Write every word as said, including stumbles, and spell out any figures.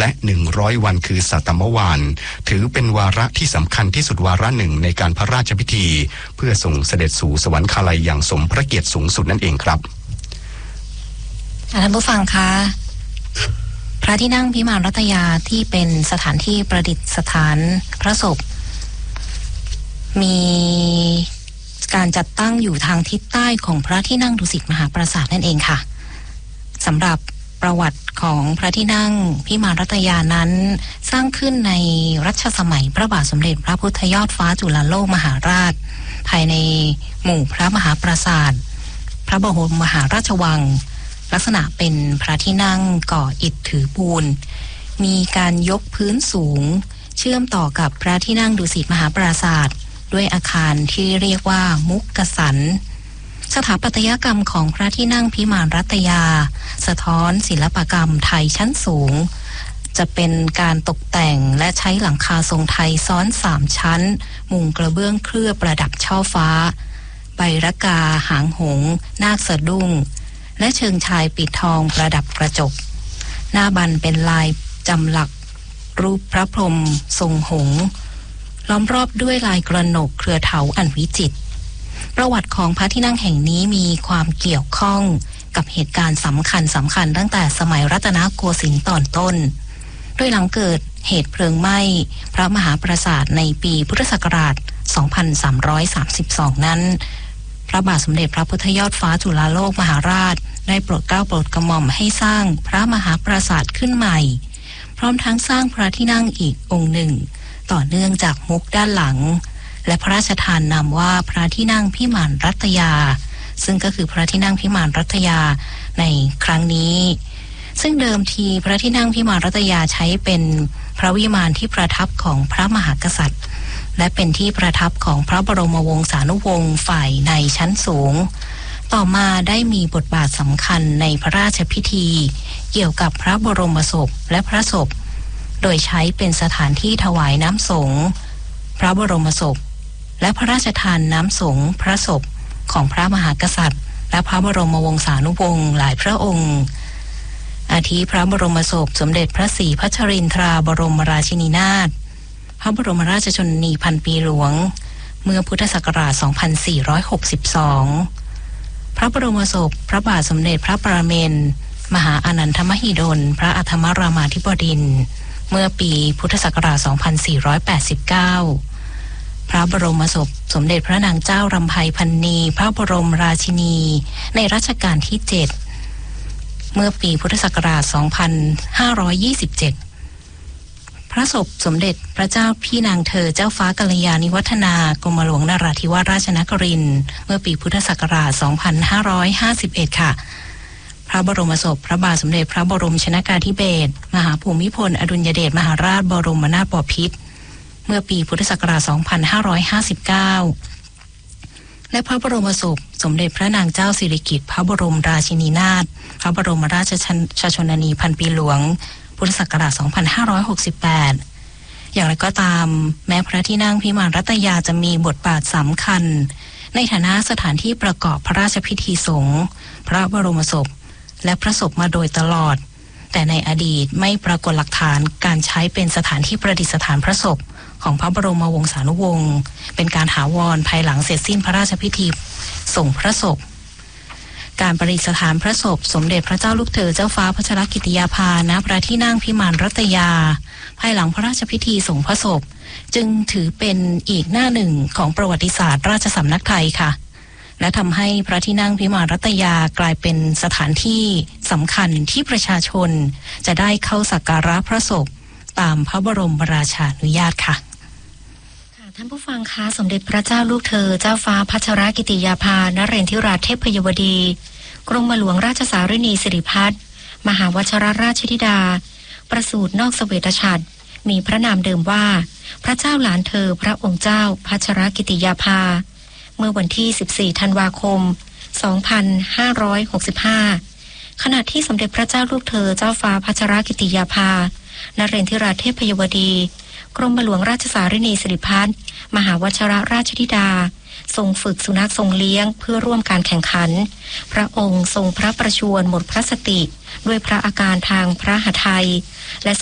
และหนึ่งร้อยวันคือสัตมวานถือเป็นวาระที่สำคัญที่สุดวาระหนึ่งในการพระราชพิธีเพื่อส่งเสด็จสู่สวรรคาลัยอย่างสมพระเกียรติสูงสุดนั่นเองครับท่านผู้ฟังคะพระที่นั่งพิมานรัตยาที่เป็นสถานที่ประดิษฐานพระศพมีการจัดตั้งอยู่ทางทิศใต้ของพระที่นั่งดุสิตมหาปราสาทนั่นเองค่ะสำหรับประวัติของพระที่นั่งพิมานรัตยานั้นสร้างขึ้นในรัชสมัยพระบาทสมเด็จพระพุทธยอดฟ้าจุฬาโลกมหาราชภายในหมู่พระมหาปราสาทพระบรมมหาราชวังลักษณะเป็นพระที่นั่งก่ออิฐถือปูนมีการยกพื้นสูงเชื่อมต่อกับพระที่นั่งดุสิตมหาปราสาทด้วยอาคารที่เรียกว่ามุกกสันสถาปัตยกรรมของพระที่นั่งพิมานรัตยาสะท้อนศิลปกรรมไทยชั้นสูงจะเป็นการตกแต่งและใช้หลังคาทรงไทยซ้อนสามชั้นมุงกระเบื้องเคลือบประดับช่อฟ้าใบระกาหางหงส์นาคสะดุ้งและเชิงชายปิดทองประดับกระจกหน้าบันเป็นลายจำหลักรูปพระพรหมทรงหงส์ล้อมรอบด้วยลายกระหนกเครือเถาอันวิจิตรประวัติของพระที่นั่งแห่งนี้มีความเกี่ยวข้องกับเหตุการณ์สำคัญสำคัญตั้งแต่สมัยรัตนโกสินทร์ตอนต้นโดยหลังเกิดเหตุเพลิงไหม้พระมหาปราสาทในปีพุทธศักราชสองพันสามร้อยสามสิบสองนั้นพระบาทสมเด็จพระพุทธยอดฟ้าจุฬาโลกมหาราชได้โปรดเกล้าโปรดกระหม่อมให้สร้างพระมหาปราสาทขึ้นใหม่พร้อมทั้งสร้างพระที่นั่งอีกองค์หนึ่งต่อเนื่องจากมุกด้านหลังและพระราชทานนามว่าพระที่นั่งพิมานรัตยาซึ่งก็คือพระที่นั่งพิมานรัตยาในครั้งนี้ซึ่งเดิมทีพระที่นั่งพิมานรัตยาใช้เป็นพระวิมานที่ประทับของพระมหากษัตริย์และเป็นที่ประทับของพระบรมวงศานุวงศ์ฝ่ายในชั้นสูงต่อมาได้มีบทบาทสำคัญในพระราชพิธีเกี่ยวกับพระบรมศพและพระศพโดยใช้เป็นสถานที่ถวายน้ำสงฆ์พระบรมศพและพระราชทานน้ำสงฆ์พระศพของพระมหากษัตริย์และพระบรมวงศานุวงศ์หลายพระองค์อาทิพระบรมศพสมเด็จพระศรีพัชรินทราบรมราชินีนาถพระบรมราชชนนีพันปีหลวงเมื่อพุทธศักราชสองพันสี่ร้อยหกสิบสองพระบรมศพพระบาทสมเด็จพระปรเมนทรมหาอนันทมหิดลพระอัธมรามาธิบดินทร์เมื่อปีพุทธศักราชสองพันสี่ร้อยแปดสิบเก้าพระบรมศพสมเด็จพระนางเจ้ารำไพพรรณีพระบรมราชินีในรัชกาลที่เจ็ดเมื่อปีพุทธศักราชสองพันห้าร้อยยี่สิบเจ็ดพระศพสมเด็จพระเจ้าพี่นางเธอเจ้าฟ้ากัลยาณิวัฒนากรมหลวงนราธิวาสราชนครินทร์เมื่อปีพุทธศักราชสองพันห้าร้อยห้าสิบเอ็ดค่ะพระบรมศพพระบาทสมเด็จพระบรมชนกาธิเบศรมหาภูมิพลอดุลยเดชมหาราชบรมนาถบพิตรเมื่อปีพุทธศักราชสองพันห้าร้อยห้าสิบเก้าและพระบรมศพสมเด็จพระนางเจ้าสิริกิติ์พระบรมราชินีนาถพระบรมราชชนนีพันปีหลวงพุทธศักราชสองพันห้าร้อยหกสิบแปดอย่างไรก็ตามแม้พระที่นั่งพิมานรัตยาจะมีบทบาทสำคัญในฐานะสถานที่ประกอบพระราชพิธีสงฆ์พระบรมศพและพระศพมาโดยตลอดแต่ในอดีตไม่ปรากฏหลักฐานการใช้เป็นสถานที่ประดิษฐานพระศพของพระบรมวงศานุวงศ์เป็นการถาวรภายหลังเสร็จสิ้นพระราชพิธีส่งพระศพการประดิษฐานพระศพสมเด็จพระเจ้าลูกเธอเจ้าฟ้าพัชรกิติยาภาณพระที่นั่งพิมานรัตยาภายหลังพระราชพิธีส่งพระศพจึงถือเป็นอีกหน้าหนึ่งของประวัติศาสตร์ราชสำนักไทยค่ะและทำให้พระที่นั่งพิมานรัตยากลายเป็นสถานที่สำคัญที่ประชาชนจะได้เข้าสักการะพระศพตามพระบรมราชานุญาตค่ะท่านผู้ฟังคะสมเด็จพระเจ้าลูกเธอเจ้าฟ้าพัชรกิติยาภานเรนทิราเทพยวดีกรมหลวงราชสารินีสิริพัฒน์มหาวชิรราชธิดาประสูตินอกเสวตฉัตรมีพระนามเดิมว่าพระเจ้าหลานเธอพระองค์เจ้าพัชรกิติยาภาเมื่อวันที่สิบสี่ธันวาคมสองพันห้าร้อยหกสิบห้าขณะที่สมเด็จพระเจ้าลูกเธอเจ้าฟ้าพัชรกิติยาภานเรนทิราเทพยวดีกรมหลวงราชสารินีสิริพัฒน์มหาวชิรราชธิดาทรงฝึกสุนัขทรงเลี้ยงเพื่อร่วมการแข่งขันพระองค์ทรงพระประชวรหมดพระสติด้วยพระอาการทางพระหทัยและ